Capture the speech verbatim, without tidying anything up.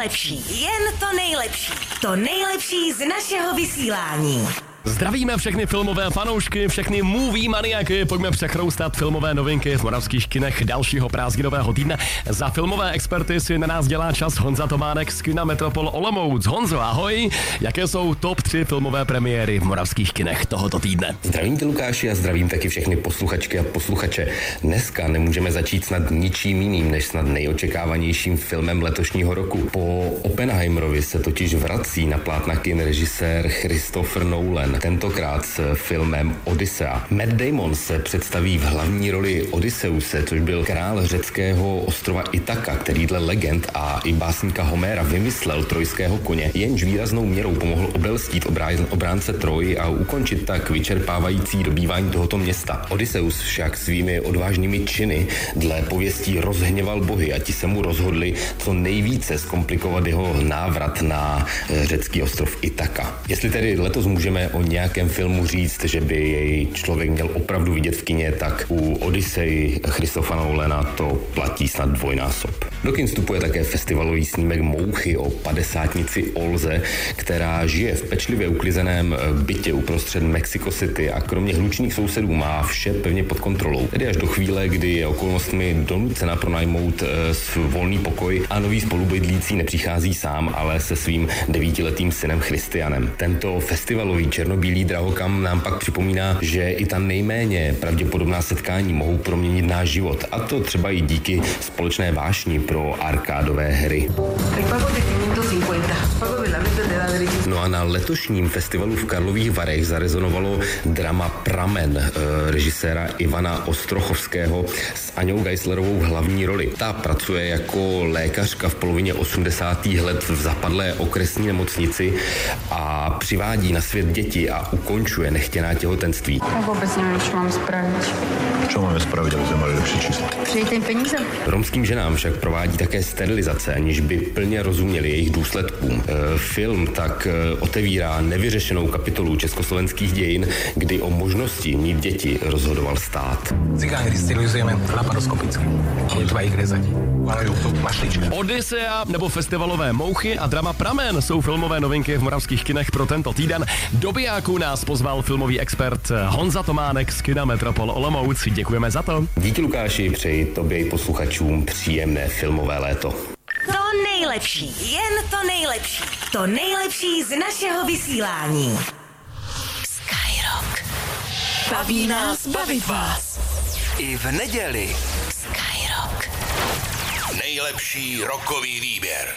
nejlepší, jen to nejlepší. To nejlepší z našeho vysílání. Zdravíme všechny filmové fanoušky, všechny movie maniaky, pojďme přechroustat filmové novinky v moravských kinech dalšího prázdninového týdne. Za filmové experty si na nás dělá čas Honza Tománek z kina Metropol Olomouc. Honzo, ahoj, jaké jsou top tři filmové premiéry v moravských kinech tohoto týdne? Zdravím tě, Lukáši, a zdravím taky všechny posluchačky a posluchače. Dneska nemůžeme začít snad ničím jiným, než snad nejočekávanějším filmem letošního roku. Po Oppenheimerovi se totiž vrací na plátna kin režisér Christopher Nolan. Tentokrát s filmem Odyssea. Matt Damon se představí v hlavní roli Odysseuse, což byl král řeckého ostrova Itaka, který dle legend a i básníka Homéra vymyslel trojského koně, jenž výraznou měrou pomohl obelstít obránce Troji a ukončit tak vyčerpávající dobývání tohoto města. Odysseus však svými odvážnými činy dle pověstí rozhněval bohy a ti se mu rozhodli co nejvíce zkomplikovat jeho návrat na řecký ostrov Itaka. Jestli tedy letos můžeme o nějakém filmu říct, že by jej člověk měl opravdu vidět v kině, tak u Odyssey Christophera Nolana to platí snad dvojnásob. Do kin vstupuje také festivalový snímek Mouchy o padesátnici Olze, která žije v pečlivě uklizeném bytě uprostřed Mexico City a kromě hlučných sousedů má vše pevně pod kontrolou. Tedy až do chvíle, kdy je okolnostmi donucena pronajmout volný pokoj a nový spolubydlící nepřichází sám, ale se svým devítiletým synem Christianem. Tento festivalový černobílý drahokam nám pak připomíná, že i ta nejméně pravděpodobná setkání mohou proměnit náš život. A to třeba i díky společné vášni pro arkádové hry. No a na letošním festivalu v Karlových Varech zarezonovalo drama Pramen režiséra Ivana Ostrochovského s Aňou Geislerovou v hlavní roli. Ta pracuje jako lékařka v polovině osmdesátých let v zapadlé okresní nemocnici a přivádí na svět děti a ukončuje nechtěná těhotenství. Já vůbec nevím, co mám spravit. Co máme spravit, aby jsme mali lepší číslo? Přijďte jim peníze. Romským ženám však provádí také sterilizace, aniž by plně rozuměli jejich důsledkům. E, film tak e, otevírá nevyřešenou kapitolu československých dějin, kdy o možnosti mít děti rozhodoval stát. Cigány sterilizujeme laparoskopicky. Je to jich rezať. Ale to mašlička. Odyssea nebo festivalové Mouchy a drama Pramen jsou filmové novinky v moravských kinech pro tento týden. Do bijáku nás pozval filmový expert Honza Tománek z kina Metropol Olomouc. Děkujeme za to. Díky, Lukáši, přeji tobě i posluchačům příjemné filmové léto. To nejlepší, jen to nejlepší. To nejlepší z našeho vysílání. Skyrock. Baví nás bavit vás. I v neděli. Skyrock. Nejlepší rockový výběr.